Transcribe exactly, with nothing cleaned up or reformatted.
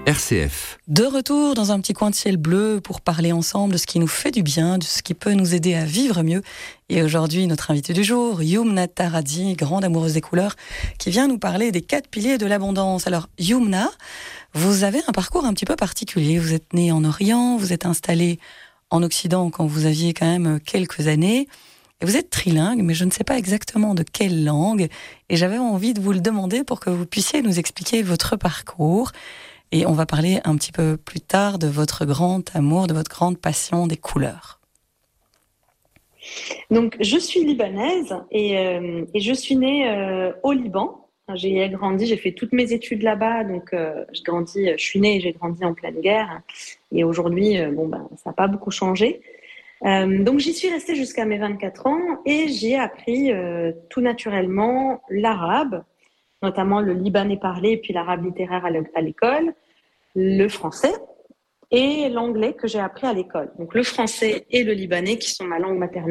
R C F. De retour dans un petit coin de ciel bleu pour parler ensemble de ce qui nous fait du bien, de ce qui peut nous aider à vivre mieux. Et aujourd'hui, notre invitée du jour, Yumna Taradi, grande amoureuse des couleurs, qui vient nous parler des quatre piliers de l'abondance. Alors, Yumna, vous avez un parcours un petit peu particulier. Vous êtes née en Orient, vous êtes installée en Occident quand vous aviez quand même quelques années. Et vous êtes trilingue, mais je ne sais pas exactement de quelle langue. Et j'avais envie de vous le demander pour que vous puissiez nous expliquer votre parcours. Et on va parler un petit peu plus tard de votre grand amour, de votre grande passion des couleurs. Donc, je suis libanaise et, euh, et je suis née euh, au Liban. J'ai grandi, j'ai fait toutes mes études là-bas. Donc, euh, je, grandis, je suis née et j'ai grandi en pleine guerre. Et aujourd'hui, euh, bon, ben, ça n'a pas beaucoup changé. Euh, donc, j'y suis restée jusqu'à mes vingt-quatre ans et j'ai appris euh, tout naturellement l'arabe, notamment le libanais parlé et puis l'arabe littéraire à l'école, le français et l'anglais que j'ai appris à l'école. Donc le français et le libanais qui sont ma langue maternelle.